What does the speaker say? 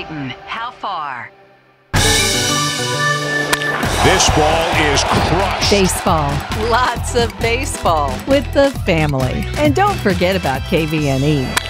Creighton, how far? This ball is crushed. Baseball Lots of baseball. with the family. And don't forget about KVNE.